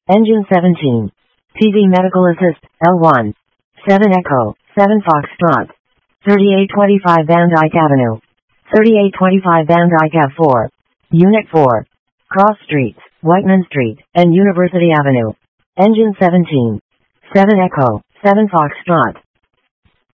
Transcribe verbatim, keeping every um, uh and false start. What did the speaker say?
Engine seventeen. P V Medical Assist, L one. seven Echo, seven Foxtrot. thirty-eight twenty-five Van Dyke Avenue. thirty-eight twenty-five Van Dyke Ave four. Unit four. Cross Streets, Whiteman Street, and University Avenue. Engine seventeen. seven Echo, seven Foxtrot.